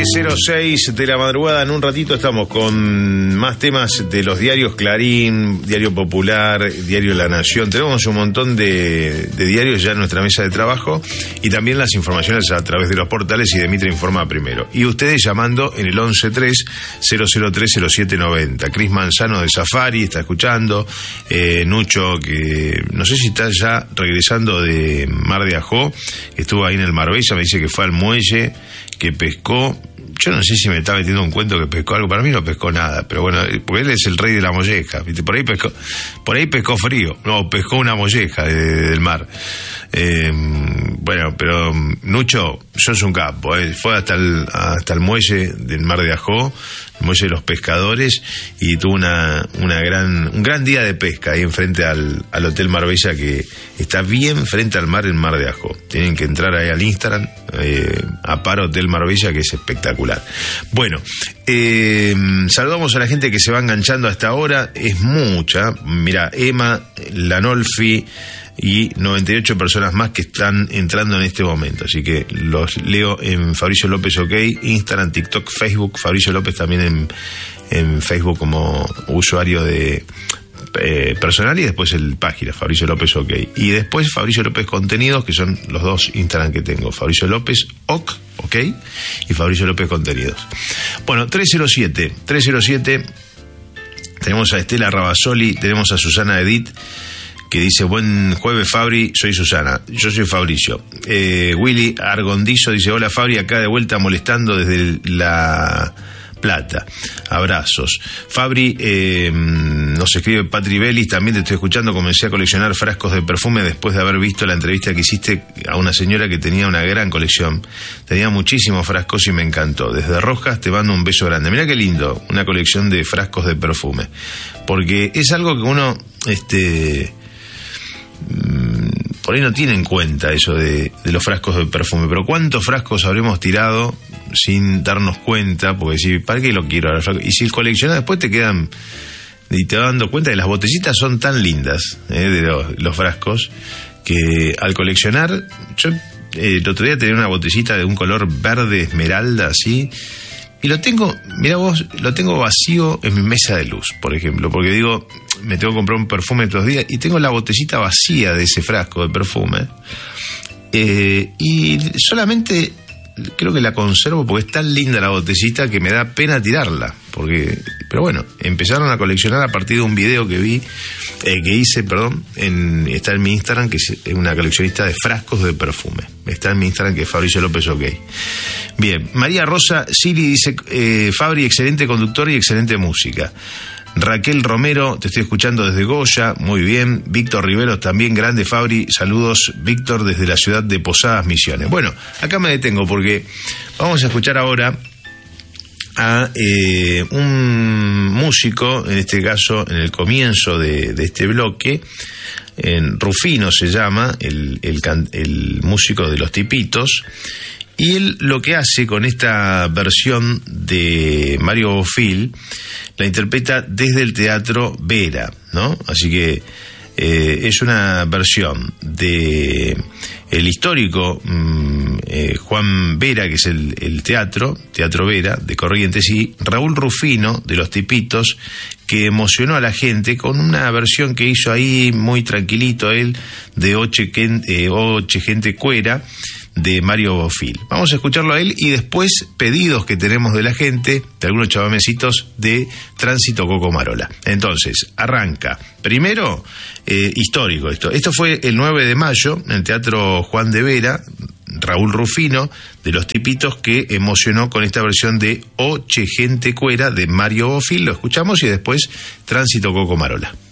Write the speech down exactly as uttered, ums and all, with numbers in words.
cero seis de la madrugada. En un ratito estamos con más temas de los diarios Clarín, Diario Popular, Diario La Nación. Tenemos un montón de, de diarios ya en nuestra mesa de trabajo y también las informaciones a través de los portales y de Mitre Informa primero. Y ustedes llamando en el once tres cero cero tres cero siete noventa. Cris Manzano de Safari está escuchando. Eh, Nucho, que no sé si está ya regresando de Mar de Ajó, que estuvo ahí en el Marbella, me dice que fue al muelle, que pescó. Yo no sé si me está metiendo un cuento que pescó algo. Para mí no pescó nada, pero bueno, porque él es el rey de la molleja, ¿viste? Por ahí pescó, por ahí pescó frío, no, pescó una molleja de, de, del mar. Eh, bueno, pero Nucho, sos un capo, ¿eh? Fue hasta el, hasta el muelle del Mar de Ajó, el muelle de los pescadores, y tuvo una, una gran, un gran día de pesca ahí enfrente al, al Hotel Marbella, que está bien frente al mar en Mar de Ajó. Tienen que entrar ahí al Instagram, eh, a Paro Hotel Marbella, que es espectacular. Bueno, eh, saludamos a la gente que se va enganchando hasta ahora, es mucha. Mira, Emma, Lanolfi y noventa y ocho personas más que están entrando en este momento, así que los leo en Fabricio López OK, Instagram, TikTok, Facebook. Fabricio López también en, en Facebook como usuario de eh, personal, y después el página Fabricio López OK, y después Fabricio López Contenidos, que son los dos Instagram que tengo, Fabricio López OK, OK y Fabricio López Contenidos. Bueno, tres cero siete tenemos a Estela Rabasoli, tenemos a Susana Edith, que dice: buen jueves, Fabri, soy Susana. Yo soy Fabricio. Eh, Willy Argondizo dice: hola, Fabri, acá de vuelta molestando desde La Plata. Abrazos. Fabri, eh, nos escribe Patri Bellis, también te estoy escuchando. Comencé a coleccionar frascos de perfume después de haber visto la entrevista que hiciste a una señora que tenía una gran colección. Tenía muchísimos frascos y me encantó. Desde Rojas te mando un beso grande. Mirá qué lindo, una colección de frascos de perfume. Porque es algo que uno, este... por ahí no tiene en cuenta eso de, de los frascos de perfume, pero ¿cuántos frascos habremos tirado sin darnos cuenta? Porque si, ¿para qué lo quiero? Y si coleccionas, después te quedan, y te vas dando cuenta que las botecitas son tan lindas, eh, de los, los frascos, que al coleccionar, yo eh, el otro día tenía una botecita de un color verde esmeralda así, y lo tengo, mira vos, lo tengo vacío en mi mesa de luz, por ejemplo, porque digo, me tengo que comprar un perfume todos los días y tengo la botellita vacía de ese frasco de perfume, eh, y solamente creo que la conservo porque es tan linda la botellita que me da pena tirarla, porque, pero bueno, empezaron a coleccionar a partir de un video que vi, eh, que hice, perdón, en, está en mi Instagram, que es una coleccionista de frascos de perfume, está en mi Instagram, que es Fabricio López OK. Bien, María Rosa Siri dice: eh, Fabri, excelente conductor y excelente música. Raquel Romero, te estoy escuchando desde Goya, muy bien. Víctor Riveros, también grande, Fabri, saludos, Víctor, desde la ciudad de Posadas Misiones. Bueno, acá me detengo porque vamos a escuchar ahora a eh, un músico, en este caso, en el comienzo de, de este bloque, en Rufino se llama, el, el, el músico de Los Tipitos. Y él lo que hace con esta versión de Mario Bofill, la interpreta desde el Teatro Vera, ¿no? Así que eh, es una versión de el histórico mmm, eh, Juan Vera, que es el, el teatro, Teatro Vera, de Corrientes, y Raúl Rufino, de Los Tipitos, que emocionó a la gente con una versión que hizo ahí muy tranquilito él, de Oche, eh, Oche Gente Cuera, de Mario Bofill. Vamos a escucharlo a él y después pedidos que tenemos de la gente, de algunos chavamecitos de Tránsito Cocomarola. Entonces, arranca. Primero, eh, histórico esto. Esto fue el nueve de mayo en el Teatro Juan de Vera, Raúl Rufino, de Los Tipitos, que emocionó con esta versión de Oche Gente Cuera de Mario Bofill. Lo escuchamos y después Tránsito Cocomarola.